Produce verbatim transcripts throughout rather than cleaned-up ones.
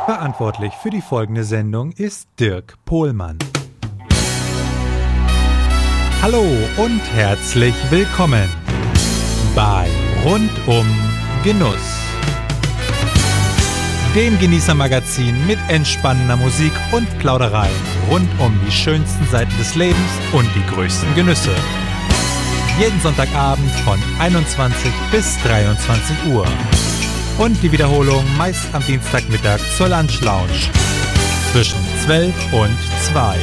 Verantwortlich für die folgende Sendung ist Dirk Pohlmann. Hallo und herzlich willkommen bei Rundum Genuss, dem Genießermagazin mit entspannender Musik und Plaudereien rund um die schönsten Seiten des Lebens und die größten Genüsse. Jeden Sonntagabend von einundzwanzig bis dreiundzwanzig Uhr. Und die Wiederholung meist am Dienstagmittag zur Lunch Lounge zwischen zwölf und zwei.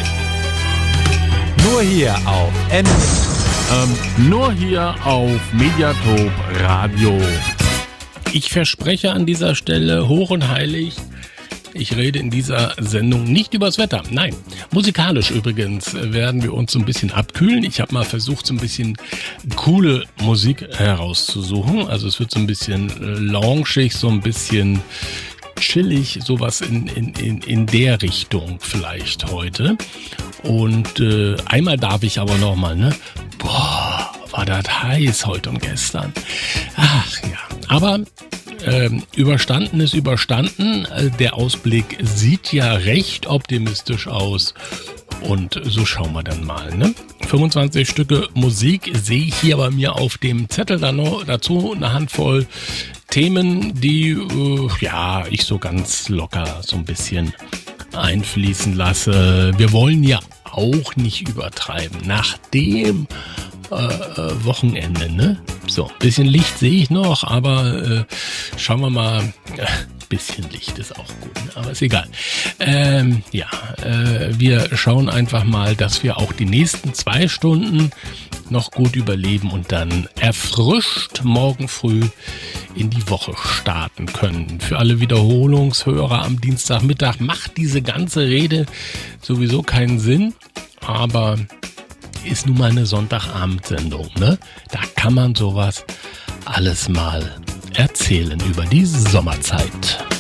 Nur hier auf N. Ähm, nur hier auf Mediatop Radio. Ich verspreche an dieser Stelle hoch und heilig, ich rede in dieser Sendung nicht übers Wetter. Nein, musikalisch übrigens werden wir uns so ein bisschen abkühlen. Ich habe mal versucht, so ein bisschen coole Musik herauszusuchen. Also es wird so ein bisschen loungig, so ein bisschen chillig, sowas in, in, in, in der Richtung vielleicht heute. Und äh, einmal darf ich aber noch mal, ne? Boah, war das heiß heute und gestern. Ach ja, aber Ähm, überstanden ist überstanden. Der Ausblick sieht ja recht optimistisch aus. Und so schauen wir dann mal. Ne? fünfundzwanzig Stücke Musik sehe ich hier bei mir auf dem Zettel. Dann noch dazu eine Handvoll Themen, die äh, ja ich so ganz locker so ein bisschen einfließen lasse. Wir wollen ja auch nicht übertreiben. Nach dem Äh, Wochenende, ne? So, ein bisschen Licht sehe ich noch, aber äh, schauen wir mal. Ein bisschen Licht ist auch gut, ne? Aber ist egal. Ähm, ja, äh, wir schauen einfach mal, dass wir auch die nächsten zwei Stunden noch gut überleben und dann erfrischt morgen früh in die Woche starten können. Für alle Wiederholungshörer am Dienstagmittag macht diese ganze Rede sowieso keinen Sinn, aber ist nun mal eine Sonntagabendsendung, ne? Da kann man sowas alles mal erzählen über die Sommerzeit.